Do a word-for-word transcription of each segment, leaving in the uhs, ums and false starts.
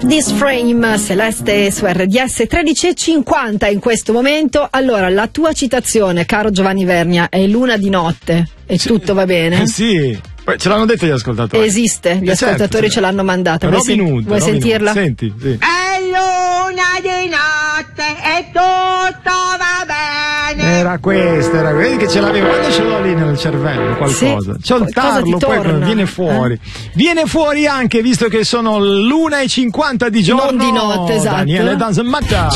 This Frame, Celeste su R D S, tredici e cinquanta in questo momento. Allora, la tua citazione, caro Giovanni Vernia, è Luna di notte e sì, tutto va bene? Eh sì, poi ce l'hanno detto gli ascoltatori. Esiste, gli eh ascoltatori certo, ce l'hanno mandata. Vuoi, Robin Hood, vuoi Robin sentirla? Hood. Senti, sì. È luna di notte e tutto va bene. Era questa, era questa, che ce l'avevo, quando ce l'ho lì nel cervello qualcosa. Sì, c'ho il tarlo, poi quando viene fuori. Eh? Viene fuori anche, visto che sono l'una e cinquanta di giorno. Non di notte, esatto. Daniele Danzamatta.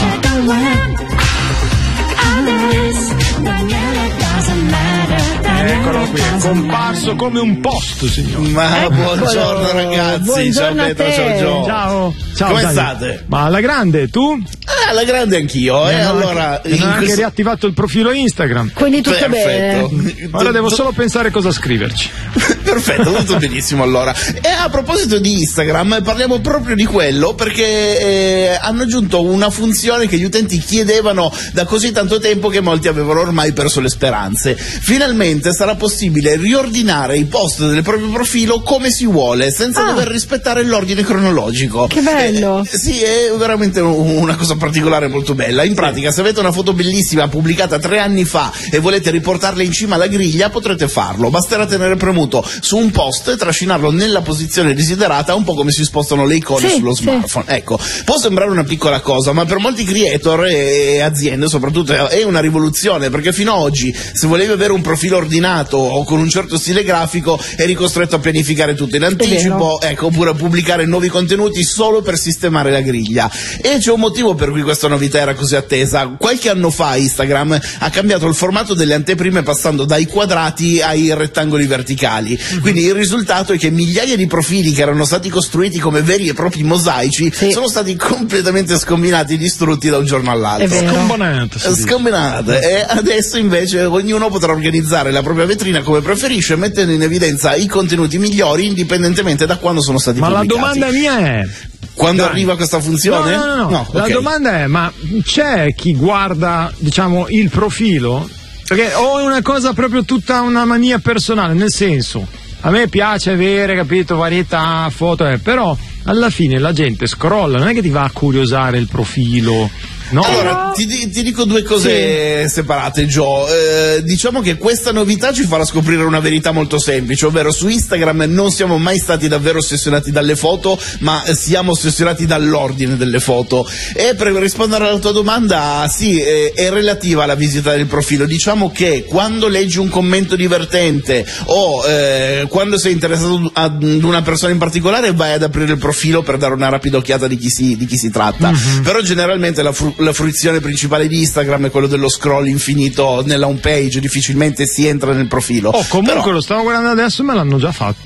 Eccolo qui, è comparso come un post, signore. Ma Eccolo. buongiorno ragazzi, Buongiorno ciao Pietro, ciao Gio. Ciao, ciao. Come Dai. state? Ma alla grande, tu? Ah, alla grande anch'io, eh, Eh, no, allora... anche, non ho anche questo... riattivato il profilo Instagram. Quindi tutto Perfetto. bene. Ora devo solo pensare cosa scriverci. Perfetto, tutto benissimo allora. E a proposito di Instagram, parliamo proprio di quello, perché eh, hanno aggiunto una funzione che gli utenti chiedevano da così tanto tempo che molti avevano ormai perso le speranze. Finalmente sarà possibile riordinare i post del proprio profilo come si vuole, senza Ah. dover rispettare l'ordine cronologico. Che bello. Eh, sì, è veramente una cosa particolare molto bella. In pratica, se avete una foto bellissima pubblicata tre anni fa e volete riportarla in cima alla griglia, potrete farlo. Basterà tenere premuto su un post e trascinarlo nella posizione desiderata, un po' come si spostano le icone Sì, sullo sì. smartphone. Ecco, può sembrare una piccola cosa, ma per molti creator e aziende soprattutto è una rivoluzione, perché fino ad oggi se volevi avere un profilo ordinato o con un certo stile grafico eri costretto a pianificare tutto in anticipo, ecco, oppure a pubblicare nuovi contenuti solo per sistemare la griglia. E c'è un motivo per cui questa novità era così attesa. Qualche anno fa Instagram ha cambiato il formato delle anteprime passando dai quadrati ai rettangoli verticali. Quindi il risultato è che migliaia di profili che erano stati costruiti come veri e propri mosaici Sì. sono stati completamente scombinati e distrutti da un giorno all'altro. È vero. Scombonante, si dice. Scombinate. E adesso invece ognuno potrà organizzare la propria vetrina come preferisce, mettendo in evidenza i contenuti migliori indipendentemente da quando sono stati Ma la pubblicati. domanda mia è: Quando Dai. arriva questa funzione? No, no, no, no. La ok. domanda è: ma c'è chi guarda, diciamo, il profilo? Perché o è una cosa proprio tutta una mania personale, nel senso, a me piace avere, capito, varietà, foto, eh, però alla fine la gente scrolla, non è che ti va a curiosare il profilo. No. Allora, ti, ti dico due cose separate, Gio. Eh, diciamo che questa novità ci farà scoprire una verità molto semplice, ovvero su Instagram non siamo mai stati davvero ossessionati dalle foto, ma siamo ossessionati dall'ordine delle foto. E per rispondere alla tua domanda, sì, eh, è relativa alla visita del profilo. Diciamo che quando leggi un commento divertente o eh, quando sei interessato ad una persona in particolare, vai ad aprire il profilo per dare una rapida occhiata di chi si, di chi si tratta. Mm-hmm. Però generalmente la fru- la fruizione principale di Instagram è quello dello scroll infinito nella home page, difficilmente si entra nel profilo. Oh, comunque Però... lo stavo guardando adesso, me l'hanno già fatto.